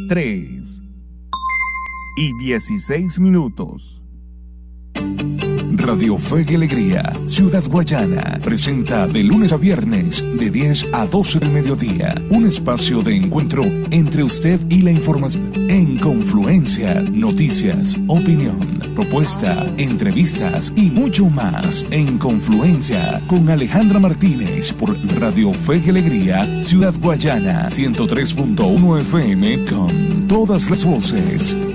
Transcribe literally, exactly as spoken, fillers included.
tres y dieciséis minutos. Radio Fe y Alegría, Ciudad Guayana, presenta de lunes a viernes, de diez a doce del mediodía, un espacio de encuentro entre usted y la información. En Confluencia, noticias, opinión, propuesta, entrevistas y mucho más. En Confluencia, con Alejandra Martínez, por Radio Fe y Alegría, Ciudad Guayana, ciento tres punto uno F M, con todas las voces.